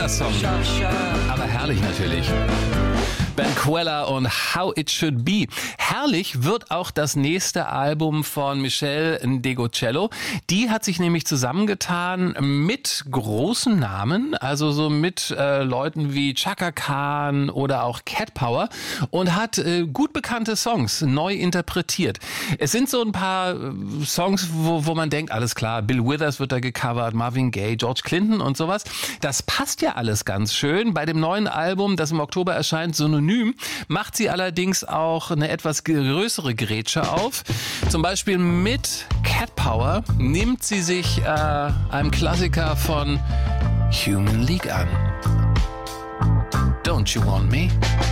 Thriller-Song. Aber herrlich natürlich. Ben Queller und How It Should Be. Herrlich wird auch das nächste Album von Michelle Ndegeocello. Die hat sich nämlich zusammengetan mit großen Namen, also so mit Leuten wie Chaka Khan oder auch Cat Power und hat gut bekannte Songs neu interpretiert. Es sind so ein paar Songs, wo man denkt, alles klar, Bill Withers wird da gecovert, Marvin Gaye, George Clinton und sowas. Das passt ja alles ganz schön. Bei dem neuen Album, das im Oktober erscheint, Synonym, macht sie allerdings auch eine etwas größere Grätsche auf. Zum Beispiel mit Cat Power nimmt sie sich einem Klassiker von Human League an. Don't You Want Me?